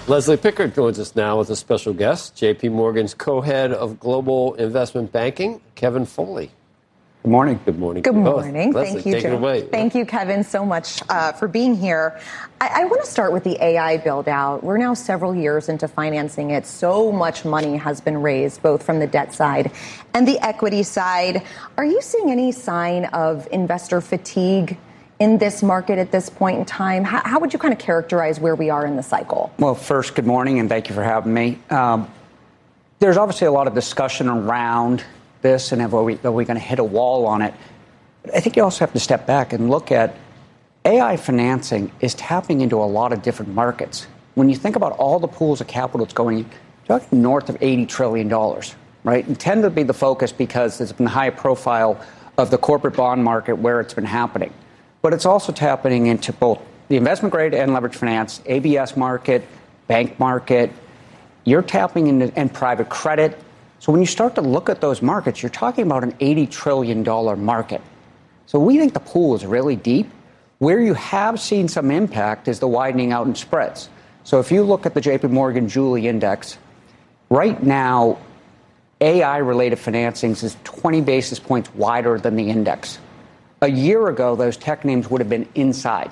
Leslie Pickard joins us now with a special guest, J.P. Morgan's co-head of global investment banking, Kevin Foley. Good morning. Good morning. Good morning. Leslie, thank you, take it away. Thank you, Kevin, so much for being here. I want to start with the AI build-out. We're now several years into financing it. So much money has been raised, both from the debt side and the equity side. Are you seeing any sign of investor fatigue in this market at this point in time? How would you kind of characterize where we are in the cycle? Well, first, good morning, and thank you for having me. There's obviously a lot of discussion around this, and are we going to hit a wall on it? I think you also have to step back and look at AI financing is tapping into a lot of different markets. When you think about all the pools of capital that's going, you're talking north of $80 trillion, right? And tend to be the focus because there's been a high profile of the corporate bond market where it's been happening. But it's also tapping into both the investment grade and leverage finance, ABS market, bank market. You're tapping into and private credit. So when you start to look at those markets, you're talking about an $80 trillion market. So we think the pool is really deep. Where you have seen some impact is the widening out in spreads. So if you look at the JP Morgan Julie Index, right now, AI-related financings is 20 basis points wider than the index. A year ago, those tech names would have been inside.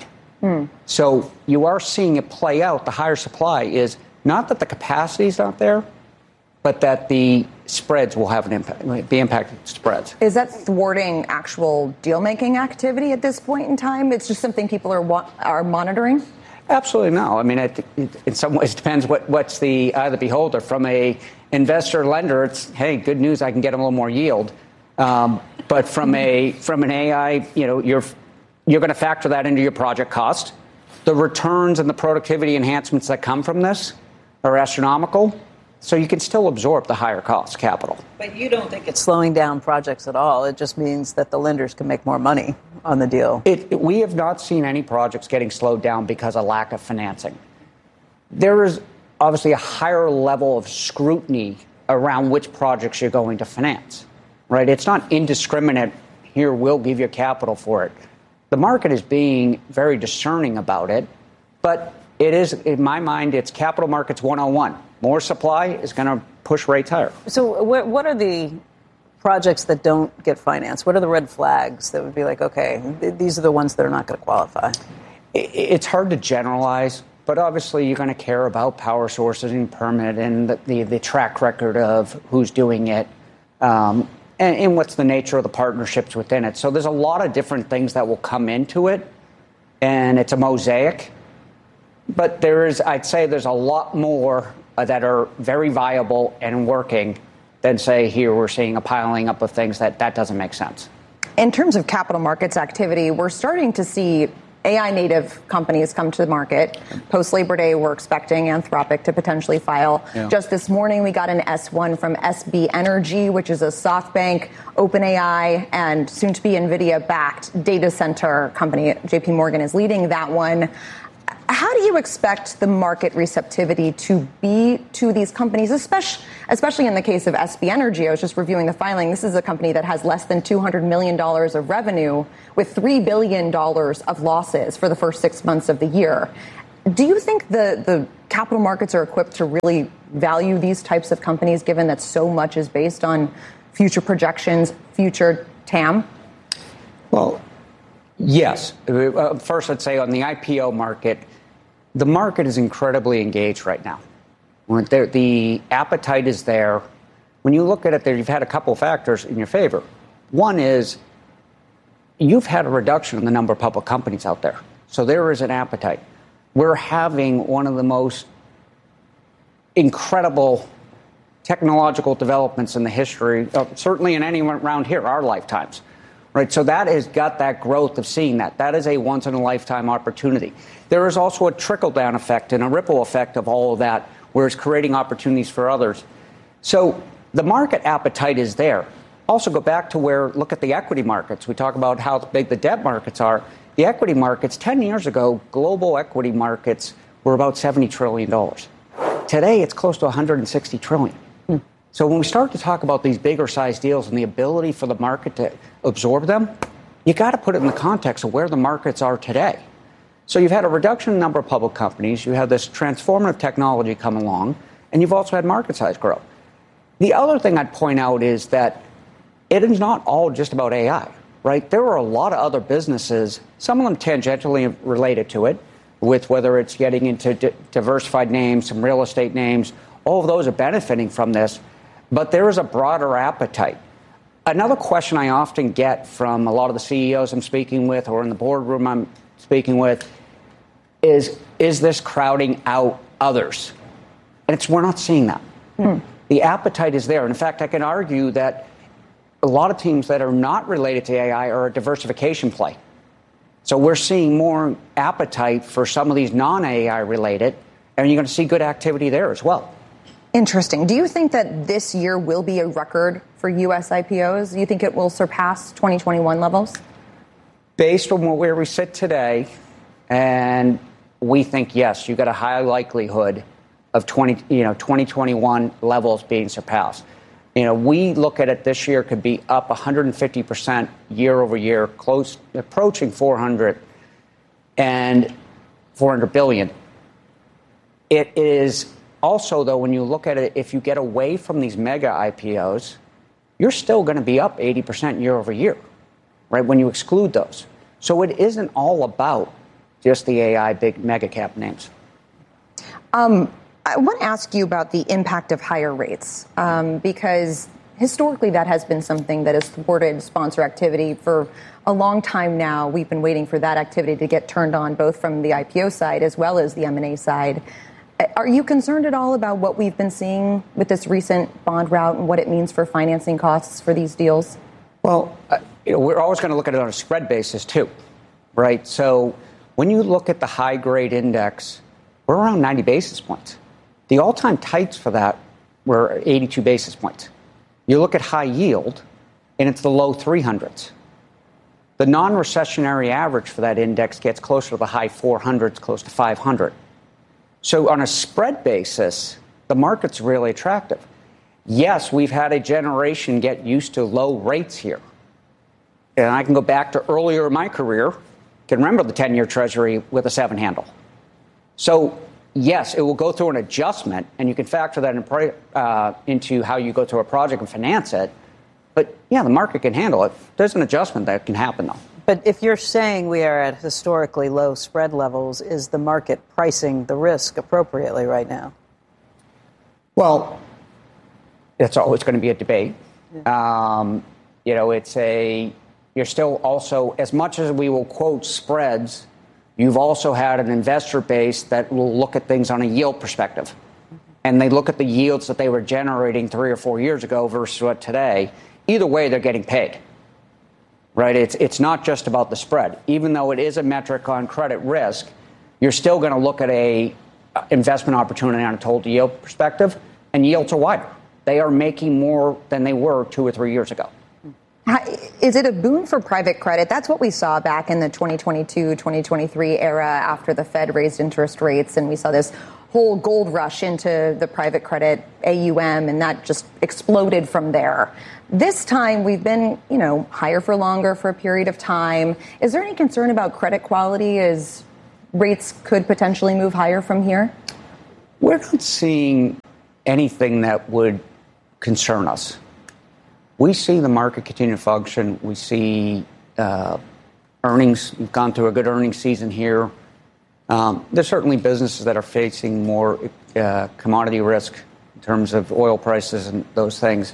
So you are seeing it play out. The higher supply is not that the capacity is not there, but that the spreads will have an impact, the impact of spreads. Is that thwarting actual deal-making activity at this point in time? It's just something people are monitoring? Absolutely no. I mean, I think in some ways it depends what's the eye of the beholder. From a investor lender, it's, hey, good news, I can get a little more yield. But from an AI, you're going to factor that into your project cost. The returns and the productivity enhancements that come from this are astronomical. So you can still absorb the higher cost capital. But you don't think it's slowing down projects at all. It just means that the lenders can make more money on the deal. We have not seen any projects getting slowed down because of lack of financing. There is obviously a higher level of scrutiny around which projects you're going to finance, right? It's not indiscriminate, here, we'll give you capital for it. The market is being very discerning about it, but it is, in my mind, it's capital markets 101. More supply is going to push rates higher. So what are the projects that don't get financed? What are the red flags that would be like, okay, these are the ones that are not going to qualify? It's hard to generalize, but obviously you're going to care about power sources and permit and the track record of who's doing it and what's the nature of the partnerships within it. So there's a lot of different things that will come into it, and it's a mosaic. But I'd say there's a lot more that are very viable and working than, say, here we're seeing a piling up of things that doesn't make sense. In terms of capital markets activity, we're starting to see AI native companies come to the market. Post Labor Day, we're expecting Anthropic to potentially file. Yeah. Just this morning, we got an S1 from SB Energy, which is a SoftBank, OpenAI, and soon to be NVIDIA backed data center company. JP Morgan is leading that one. How do you expect the market receptivity to be to these companies, especially in the case of SB Energy? I was just reviewing the filing. This is a company that has less than $200 million of revenue with $3 billion of losses for the first 6 months of the year. Do you think the capital markets are equipped to really value these types of companies, given that so much is based on future projections, future TAM? Well, yes. First, I'd say on the IPO market, the market is incredibly engaged right now. The appetite is there. When you look at it, you've had a couple of factors in your favor. One is you've had a reduction in the number of public companies out there. So there is an appetite. We're having one of the most incredible technological developments in the history, certainly in anyone around here, our lifetimes. Right, so that has got that growth of seeing that. That is a once-in-a-lifetime opportunity. There is also a trickle-down effect and a ripple effect of all of that, where it's creating opportunities for others. So the market appetite is there. Also go back to look at the equity markets. We talk about how big the debt markets are. The equity markets, 10 years ago, global equity markets were about $70 trillion. Today, it's close to $160 trillion. So when we start to talk about these bigger size deals and the ability for the market to absorb them, you got to put it in the context of where the markets are today. So you've had a reduction in the number of public companies. You have this transformative technology come along, and you've also had market size grow. The other thing I'd point out is that it is not all just about AI, right? There are a lot of other businesses, some of them tangentially related to it, with whether it's getting into diversified names, some real estate names. All of those are benefiting from this, but there is a broader appetite. Another question I often get from a lot of the CEOs I'm speaking with or in the boardroom I'm speaking with is this crowding out others? And we're not seeing that. The appetite is there. And in fact, I can argue that a lot of teams that are not related to AI are a diversification play. So we're seeing more appetite for some of these non-AI related, and you're going to see good activity there as well. Interesting. Do you think that this year will be a record for U.S. IPOs? Do you think it will surpass 2021 levels? Based on where we sit today, and we think, yes, you've got a high likelihood of 2021 levels being surpassed. We look at it this year could be up 150% year over year, approaching 400 billion. It is also, though, when you look at it, if you get away from these mega IPOs, you're still going to be up 80% year over year, right, when you exclude those. So it isn't all about just the AI big mega cap names. I want to ask you about the impact of higher rates, because historically that has been something that has thwarted sponsor activity for a long time now. We've been waiting for that activity to get turned on, both from the IPO side as well as the M&A side. Are you concerned at all about what we've been seeing with this recent bond route and what it means for financing costs for these deals? Well, we're always going to look at it on a spread basis, too, right? So when you look at the high-grade index, we're around 90 basis points. The all-time tights for that were 82 basis points. You look at high yield, and it's the low 300s. The non-recessionary average for that index gets closer to the high 400s, close to 500. So on a spread basis, the market's really attractive. Yes, we've had a generation get used to low rates here. And I can go back to earlier in my career, can remember the 10-year Treasury with a 7 handle. So yes, it will go through an adjustment, and you can factor that into how you go through a project and finance it. But, yeah, the market can handle it. There's an adjustment that can happen, though. But if you're saying we are at historically low spread levels, is the market pricing the risk appropriately right now? Well, it's always going to be a debate. Yeah. You're still also, as much as we will quote spreads, you've also had an investor base that will look at things on a yield perspective. And they look at the yields that they were generating 3 or 4 years ago versus what today. Either way, they're getting paid. Right? It's not just about the spread. Even though it is a metric on credit risk, you're still going to look at a investment opportunity on a total yield perspective, and yields are wider. They are making more than they were 2 or 3 years ago. Is it a boon for private credit? That's what we saw back in the 2022, 2023 era after the Fed raised interest rates, and we saw this whole gold rush into the private credit AUM, and that just exploded from there. This time, we've been, higher for longer for a period of time. Is there any concern about credit quality as rates could potentially move higher from here? We're not seeing anything that would concern us. We see the market continue to function. We see earnings. We've gone through a good earnings season here. There's certainly businesses that are facing more commodity risk in terms of oil prices and those things.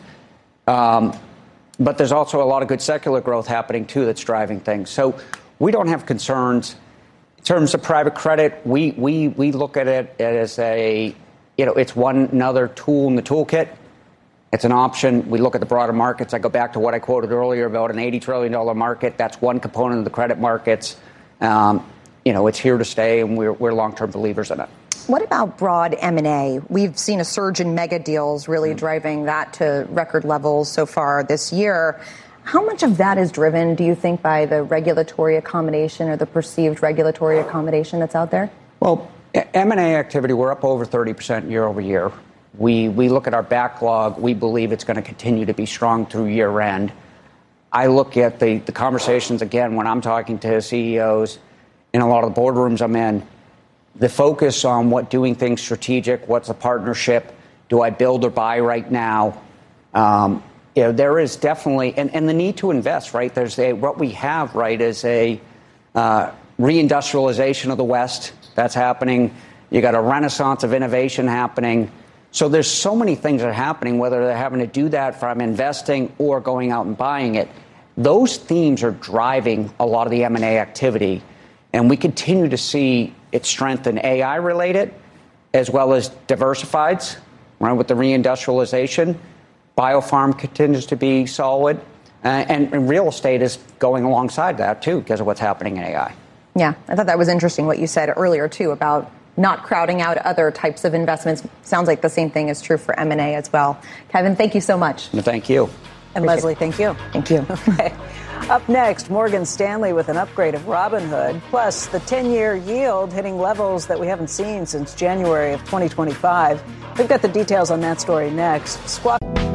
But there's also a lot of good secular growth happening, too, that's driving things. So we don't have concerns. In terms of private credit, we look at it as it's another tool in the toolkit. It's an option. We look at the broader markets. I go back to what I quoted earlier about an $80 trillion market. That's one component of the credit markets. It's here to stay, and we're long-term believers in it. What about broad M&A? We've seen a surge in mega deals really driving that to record levels so far this year. How much of that is driven, do you think, by the regulatory accommodation or the perceived regulatory accommodation that's out there? Well, M&A activity, we're up over 30% year over year. We look at our backlog. We believe it's going to continue to be strong through year end. I look at the conversations, again, when I'm talking to CEOs, in a lot of the boardrooms I'm in, the focus on doing things strategic, what's a partnership, do I build or buy right now? There is definitely, and the need to invest, right? What we have, right, is a reindustrialization of the West that's happening. You got a renaissance of innovation happening. So there's so many things that are happening, whether they're having to do that from investing or going out and buying it. Those themes are driving a lot of the M&A activity, and we continue to see its strength in AI related as well as diversifieds, right, with the reindustrialization. Biopharm continues to be solid, and real estate is going alongside that, too, because of what's happening in AI. Yeah, I thought that was interesting what you said earlier, too, about not crowding out other types of investments. Sounds like the same thing is true for M&A as well. Kevin, thank you so much. Thank you. And Leslie, thank you. Thank you. Okay. Up next, Morgan Stanley with an upgrade of Robinhood, plus the 10-year yield hitting levels that we haven't seen since January of 2025. We've got the details on that story next. Squawk.